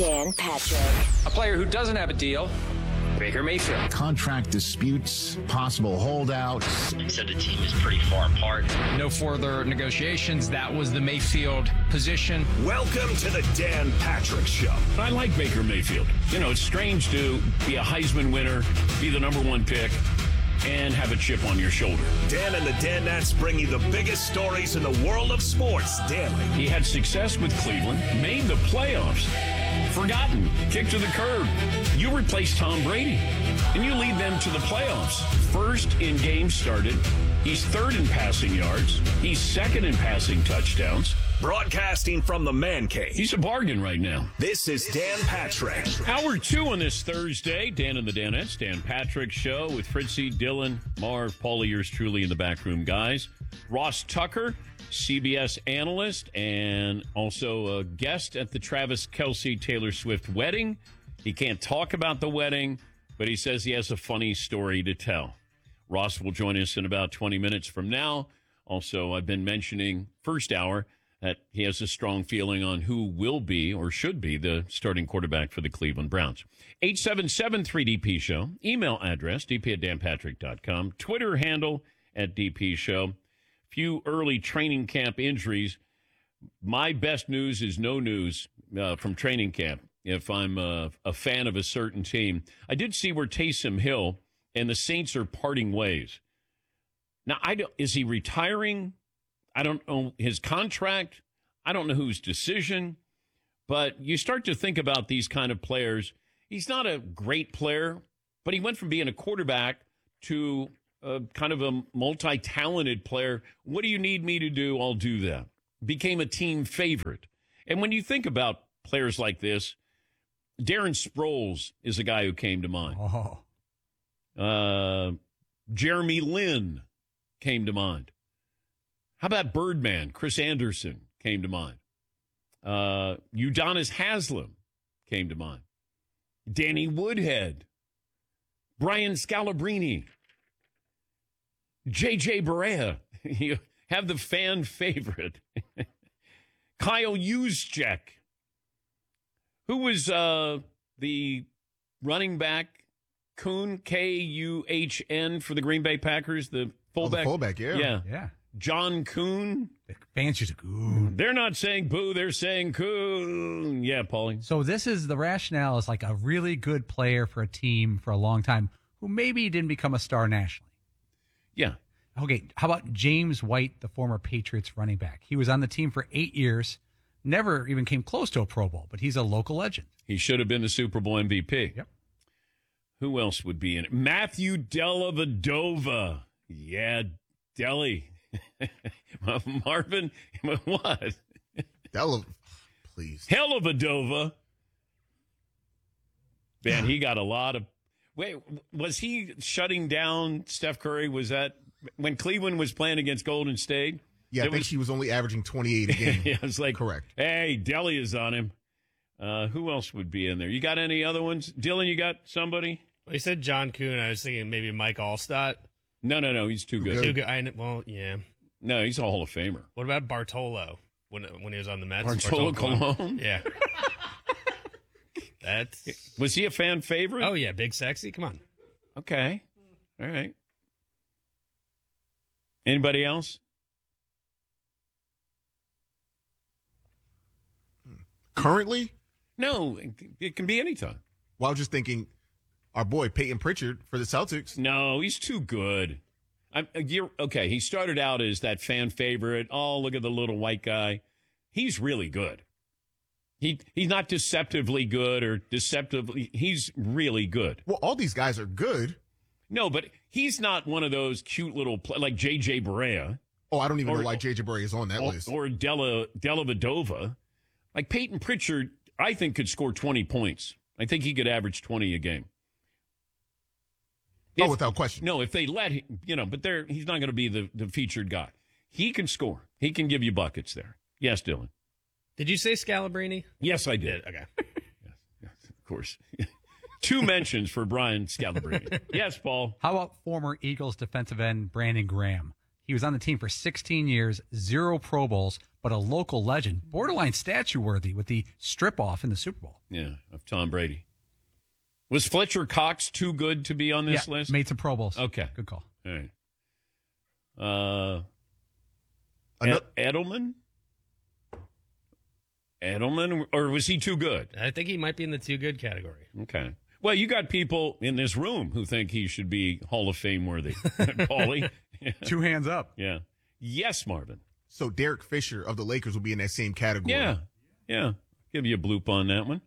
Dan Patrick. A player who doesn't have a deal, Baker Mayfield. Contract disputes, possible holdouts. He said the team is pretty far apart. No further negotiations. That was the Mayfield position. Welcome to the Dan Patrick Show. I like Baker Mayfield. You know, it's strange to be a Heisman winner, be the number one pick, and have a chip on your shoulder. Dan and the Danettes bring you the biggest stories in the world of sports daily. He had success with Cleveland, made the playoffs, forgotten, kicked to the curb. You replace Tom Brady, and you lead them to the playoffs. First in games started. He's third in passing yards. He's second in passing touchdowns. Broadcasting from the Man Cave. He's a bargain right now. This is Dan Patrick. Hour 2 on this Thursday. Dan and the Danettes, Dan Patrick Show with Fritzy, Dylan, Marv, Paulie, yours truly in the backroom guys. Ross Tucker, CBS analyst, and also a guest at the Travis Kelce Taylor Swift wedding. He can't talk about the wedding, but he says he has a funny story to tell. Ross will join us in about 20 minutes from now. Also, I've been mentioning first hour that he has a strong feeling on who will be or should be the starting quarterback for the Cleveland Browns. 877-3DP Show. Email address, dp@danpatrick.com. Twitter handle @DP Show. Few early training camp injuries. My best news is no news from training camp if I'm a fan of a certain team. I did see where Taysom Hill and the Saints are parting ways. Now, is he retiring? I don't know his contract. I don't know whose decision. But you start to think about these kind of players. He's not a great player, but he went from being a quarterback to kind of a multi-talented player. What do you need me to do? I'll do that. Became a team favorite. And when you think about players like this, Darren Sproles is a guy who came to mind. Jeremy Lin came to mind. How about Birdman? Chris Anderson came to mind. Udonis Haslem came to mind. Danny Woodhead. Brian Scalabrine. J.J. Barea. You have the fan favorite. Kyle Juszczyk. Who was the running back? Kuhn, Kuhn, for the Green Bay Packers, the fullback. The fullback, yeah. John Kuhn. The fans just go. They're not saying boo, they're saying Kuhn. Yeah, Paulie. So this is the rationale is like a really good player for a team for a long time who maybe didn't become a star nationally. Yeah. Okay, how about James White, the former Patriots running back? He was on the team for 8 years, never even came close to a Pro Bowl, but he's a local legend. He should have been the Super Bowl MVP. Yep. Who else would be in it? Matthew Dellavedova. Yeah, Delly. Marvin, what? Please. Dellavedova. Man, he got a lot of... Wait, was he shutting down Steph Curry? Was that when Cleveland was playing against Golden State? Yeah, I think he was only averaging 28 a game. Yeah, it's like, correct. Hey, Delly is on him. Who else would be in there? You got any other ones? Dylan, you got somebody? Well, you said John Kuhn. I was thinking maybe Mike Allstott. No. He's too good. Too good. Well, yeah. No, he's a Hall of Famer. What about Bartolo when he was on the Mets? Bartolo Colon? Yeah. Was he a fan favorite? Oh, yeah. Big Sexy. Come on. Okay. All right. Anybody else? Currently? No, it can be anytime. Well, I was just thinking our boy Peyton Pritchard for the Celtics. No, he's too good. Okay, he started out as that fan favorite. Oh, look at the little white guy. He's really good. He's not deceptively good or deceptively. He's really good. Well, all these guys are good. No, but he's not one of those cute little like J.J. Barea. Oh, I don't even know why J.J. Barea is on that list. Or Dellavedova. Like Peyton Pritchard, I think could score 20 points. I think he could average 20 a game. Without question. No, if they let him, but he's not going to be the featured guy. He can score. He can give you buckets there. Yes, Dylan. Did you say Scalabrine? Yes, I did. Okay. Yes, of course. 2 mentions for Brian Scalabrine. Yes, Paul. How about former Eagles defensive end Brandon Graham? He was on the team for 16 years, 0 Pro Bowls, but a local legend, borderline statue-worthy with the strip-off in the Super Bowl. Yeah, of Tom Brady. Was Fletcher Cox too good to be on this list? Made some Pro Bowls. Okay. Good call. All right. Ano- Edelman? Edelman, or was he too good? I think he might be in the too good category. Okay. Well, you got people in this room who think he should be Hall of Fame worthy. Paulie? 2 hands up. Yeah. Yes, Marvin. So Derek Fisher of the Lakers will be in that same category. Yeah. Give you a bloop on that one.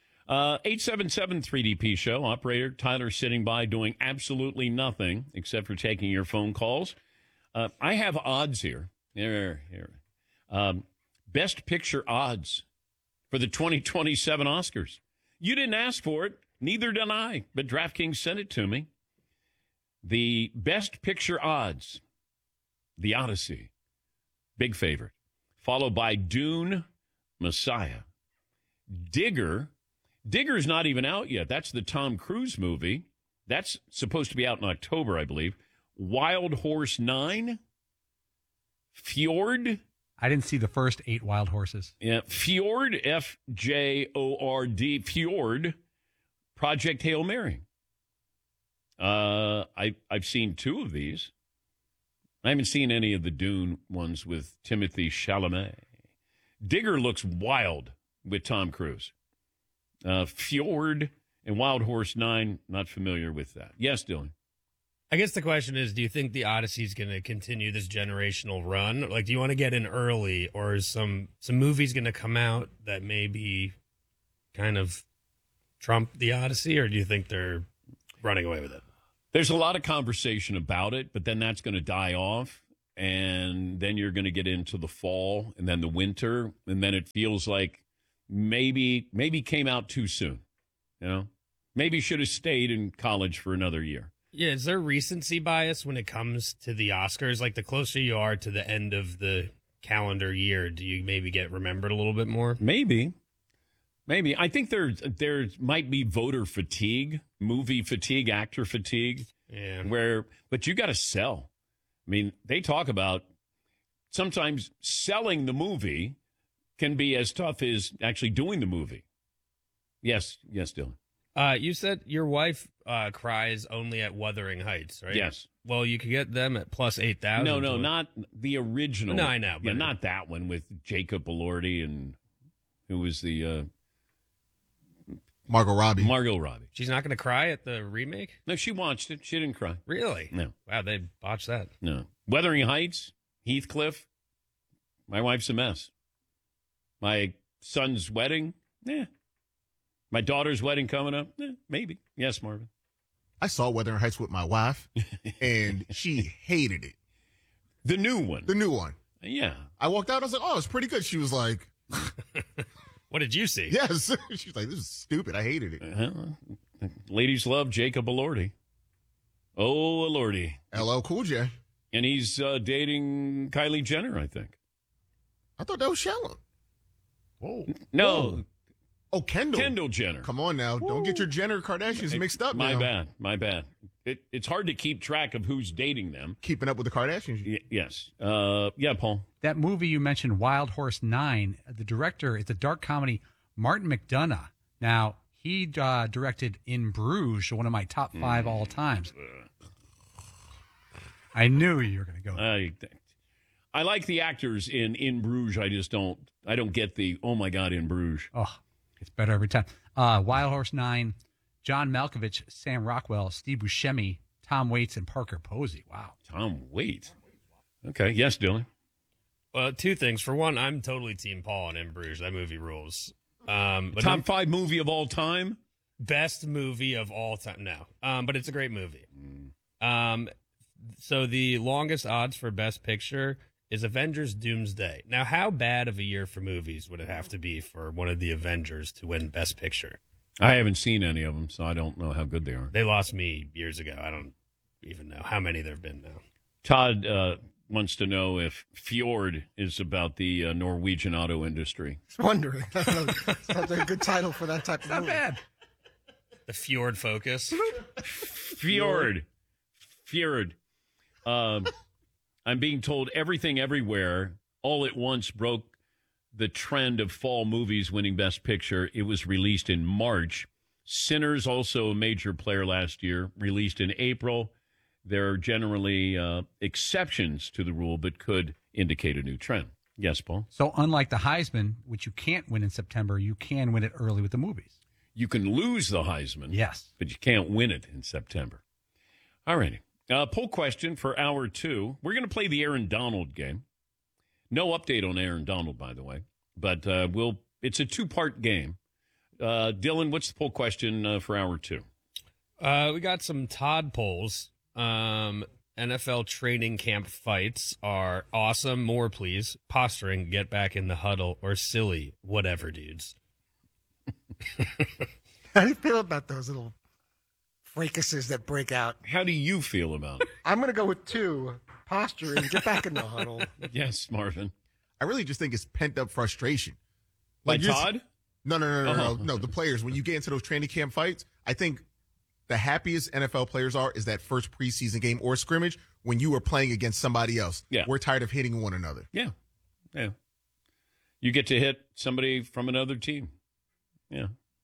877-3DP show. Operator Tyler sitting by doing absolutely nothing except for taking your phone calls. I have odds here. Here. Best picture odds for the 2027 Oscars. You didn't ask for it. Neither did I, but DraftKings sent it to me. The best picture odds, The Odyssey, big favorite, followed by Dune, Messiah. Digger's not even out yet. That's the Tom Cruise movie. That's supposed to be out in October, I believe. Wild Horse 9, Fjord. I didn't see the first 8 Wild Horses. Yeah, Fjord, Fjord, Fjord, Project Hail Mary. I've seen 2 of these. I haven't seen any of the Dune ones with Timothée Chalamet. Digger looks wild with Tom Cruise. Fjord and Wild Horse 9, not familiar with that. Yes, Dylan. I guess the question is, do you think the Odyssey is going to continue this generational run? Like, do you want to get in early, or is some movies going to come out that maybe kind of trump the Odyssey, or do you think they're running away with it? There's a lot of conversation about it, but then that's going to die off, and then you're going to get into the fall and then the winter, and then it feels like maybe came out too soon. You know, maybe should have stayed in college for another year. Yeah, is there recency bias when it comes to the Oscars? Like, the closer you are to the end of the calendar year, do you maybe get remembered a little bit more? Maybe. I think there might be voter fatigue, movie fatigue, actor fatigue. Yeah. But you got to sell. I mean, they talk about sometimes selling the movie can be as tough as actually doing the movie. Yes, Dylan. You said your wife cries only at Wuthering Heights, right? Yes. Well, you could get them at plus 8,000. No, not the original. No, I know. Yeah, not that one with Jacob Elordi and who was the Margot Robbie. Margot Robbie. She's not going to cry at the remake? No, she watched it. She didn't cry. Really? No. Wow, they botched that. No. Wuthering Heights, Heathcliff. My wife's a mess. My son's wedding, My daughter's wedding coming up, maybe. Yes, Marvin. I saw Wuthering Heights with my wife, and she hated it. The new one. The new one. Yeah. I walked out. I was like, "Oh, it's pretty good." She was like, What did you see? "Yes." She was like, "This is stupid. I hated it." Ladies love Jacob Elordi. Oh, Elordi. LL Cool J. And he's dating Kylie Jenner, I think. I thought that was Shallow. Whoa. No. Whoa. Oh, Kendall Jenner. Come on now. Don't get your Jenner Kardashians mixed up now. My bad. It's hard to keep track of who's dating them. Keeping up with the Kardashians. Yes. Yeah, Paul. That movie you mentioned, Wild Horse 9, the director is the dark comedy Martin McDonagh. Now, he directed In Bruges, one of my top 5 all times. I knew you were going to go. I like the actors in Bruges. I just don't get the, oh my God, In Bruges. Oh, it's better every time. Wild Horse 9, John Malkovich, Sam Rockwell, Steve Buscemi, Tom Waits, and Parker Posey. Wow. Tom Waits. Okay. Yes, Dylan. Well, 2 things. For one, I'm totally Team Paul on In Bruges. That movie rules. But Top 5 movie of all time? Best movie of all time. No. But it's a great movie. So the longest odds for Best Picture is Avengers Doomsday. Now, how bad of a year for movies would it have to be for one of the Avengers to win Best Picture? I haven't seen any of them, so I don't know how good they are. They lost me years ago. I don't even know how many there have been now. Todd wants to know if Fjord is about the Norwegian auto industry. I was wondering. That's a good title for that type of movie. Not bad. The Fjord Focus. Fjord. I'm being told Everything Everywhere all at once broke the trend of fall movies winning Best Picture. It was released in March. Sinners, also a major player last year, released in April. There are generally exceptions to the rule, but could indicate a new trend. Yes, Paul? So unlike the Heisman, which you can't win in September, you can win it early with the movies. You can lose the Heisman. Yes. But you can't win it in September. All righty. Poll question for hour 2. We're going to play the Aaron Donald game. No update on Aaron Donald, by the way. But it's a 2-part game. Dylan, what's the poll question for hour 2? We got some Todd polls. NFL training camp fights are awesome. More, please. Posturing, get back in the huddle, or silly, whatever, dudes. How do you feel about those little fracases that break out? How do you feel about it? I'm going to go with 2. Posturing, get back in the huddle. Yes, Marvin. I really just think it's pent up frustration. By Like, Todd? No. No, the players. When you get into those training camp fights, I think the happiest NFL players is that first preseason game or scrimmage when you are playing against somebody else. Yeah. We're tired of hitting one another. Yeah. You get to hit somebody from another team. Yeah.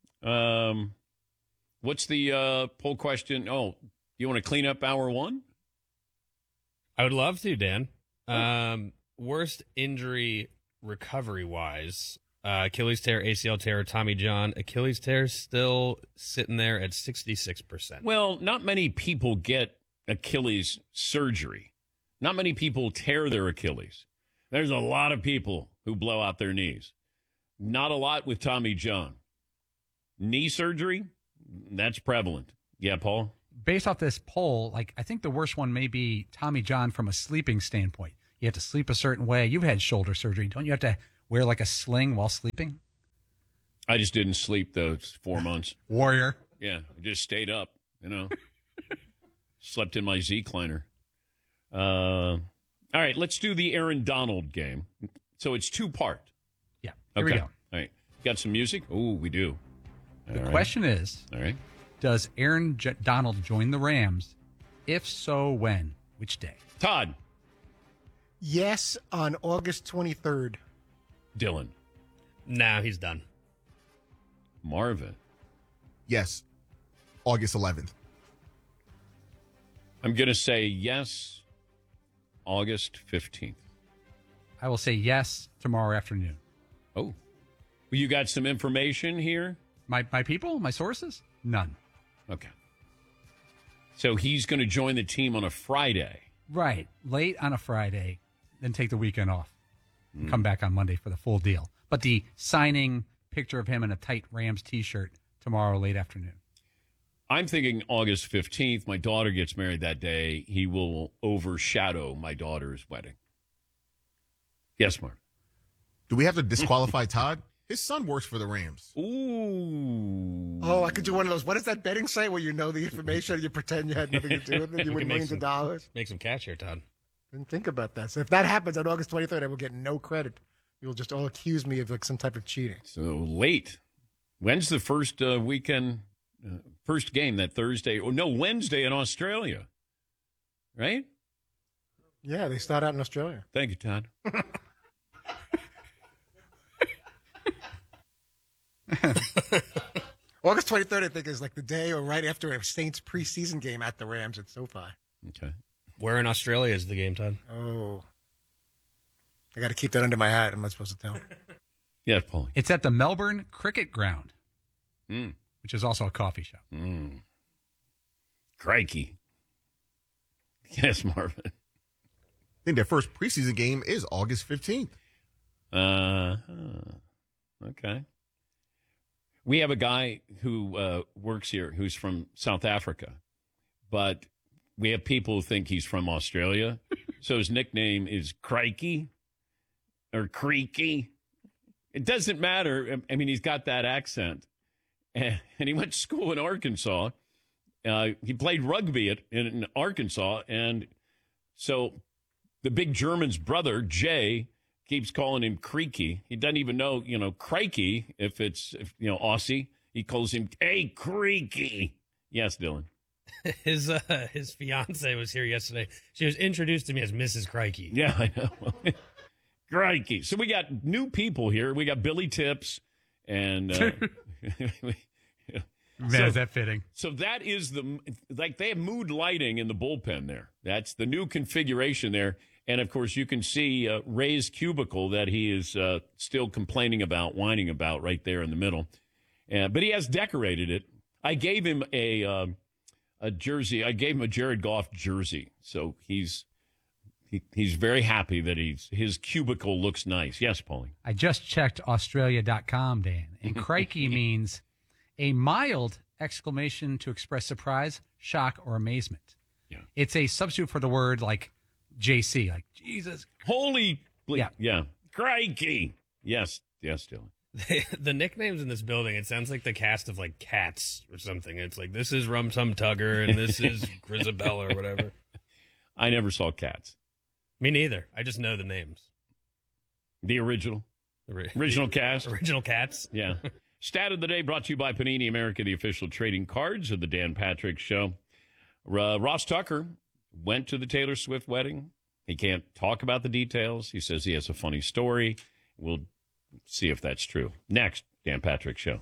What's the poll question? Oh, you want to clean up hour 1? I would love to, Dan. Worst injury recovery-wise, Achilles tear, ACL tear, Tommy John. Achilles tear still sitting there at 66%. Well, not many people get Achilles surgery. Not many people tear their Achilles. There's a lot of people who blow out their knees. Not a lot with Tommy John. Knee surgery, that's prevalent. Yeah, Paul? Based off this poll, I think the worst one may be Tommy John from a sleeping standpoint. You have to sleep a certain way. You've had shoulder surgery. Don't you have to wear a sling while sleeping? I just didn't sleep those 4 months. Warrior. Yeah, I just stayed up, Slept in my Z-Kleiner. All right, let's do the Aaron Donald game. So it's 2-part. Yeah, here we go. All right. Got some music? Oh, we do. The question is, all right, does Aaron Donald join the Rams? If so, when? Which day? Todd. Yes, on August 23rd. Dylan. Now he's done. Marvin. Yes, August 11th. I'm going to say yes, August 15th. I will say yes tomorrow afternoon. Oh. Well, you got some information here? My people? My sources? None. Okay. So he's going to join the team on a Friday. Right. Late on a Friday, then take the weekend off. Come back on Monday for the full deal. But the signing picture of him in a tight Rams T-shirt tomorrow late afternoon. I'm thinking August 15th. My daughter gets married that day. He will overshadow my daughter's wedding. Yes, Mark. Do we have to disqualify Todd? His son works for the Rams. Ooh. Oh, I could do one of those. What does that betting say where you know the information and you pretend you had nothing to do with it? You win millions of dollars? Make some cash here, Todd. Didn't think about that. So if that happens on August 23rd, I will get no credit. You'll just all accuse me of some type of cheating. So late. When's the first weekend, first game, that Thursday? Oh, no, Wednesday in Australia. Right? Yeah, they start out in Australia. Thank you, Todd. August 23rd, I think, is the day or right after a Saints preseason game at the Rams at SoFi. Okay. Where in Australia is the game, Todd? Oh. I got to keep that under my hat. I'm not supposed to tell. Yeah, Paulie. It's at the Melbourne Cricket Ground, which is also a coffee shop. Crikey. Yes, Marvin. I think their first preseason game is August 15th. Okay. We have a guy who works here who's from South Africa, but we have people who think he's from Australia. So his nickname is Crikey or Creaky. It doesn't matter. I mean, he's got that accent. And he went to school in Arkansas. He played rugby in Arkansas. And so the big German's brother, Jay, keeps calling him Creaky. He doesn't even know, Crikey, if it's Aussie. He calls him, hey, Creaky. Yes, Dylan. His fiance was here yesterday. She was introduced to me as Mrs. Crikey. Yeah, I know. Crikey. So we got new people here. We got Billy Tips and Man, is that fitting? So that is they have mood lighting in the bullpen there. That's the new configuration there. And of course, you can see Ray's cubicle that he is still complaining about, whining about right there in the middle. But he has decorated it. I gave him a jersey. I gave him a Jared Goff jersey. So he's very happy that his cubicle looks nice. Yes, Paulie. I just checked Australia.com, Dan, and crikey means a mild exclamation to express surprise, shock, or amazement. Yeah. It's a substitute for the word like JC, like Jesus. Holy. Yeah. Crikey. Yes, Dylan. The nicknames in this building, it sounds like the cast of like Cats or something. It's like, this is Rum Tum Tugger and this is Grisabella or whatever. I never saw Cats. Me neither. I just know the names. The original cast? Original Cats? Yeah. Stat of the day brought to you by Panini America, the official trading cards of the Dan Patrick Show. Ross Tucker went to the Taylor Swift wedding. He can't talk about the details. He says he has a funny story. We'll see if that's true. Next, Dan Patrick Show.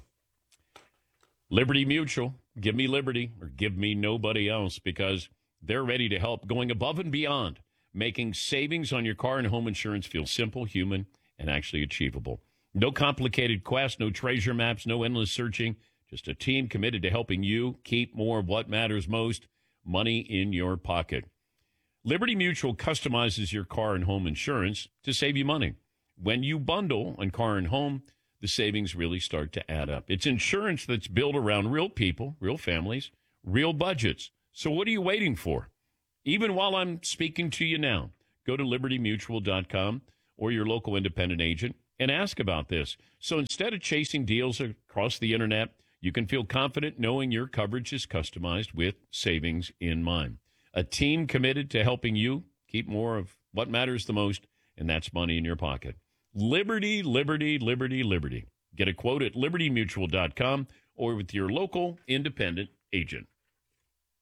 Liberty Mutual. Give me liberty or give me nobody else, because they're ready to help, going above and beyond, making savings on your car and home insurance feel simple, human, and actually achievable. No complicated quest, no treasure maps, no endless searching. Just a team committed to helping you keep more of what matters most, money in your pocket. Liberty Mutual customizes your car and home insurance to save you money. When you bundle on car and home, the savings really start to add up. It's insurance that's built around real people, real families, real budgets. So what are you waiting for? Even while I'm speaking to you now, go to libertymutual.com or your local independent agent and ask about this. So instead of chasing deals across the internet, you can feel confident knowing your coverage is customized with savings in mind. A team committed to helping you keep more of what matters the most, and that's money in your pocket. Liberty, liberty, liberty, liberty. Get a quote at libertymutual.com or with your local independent agent.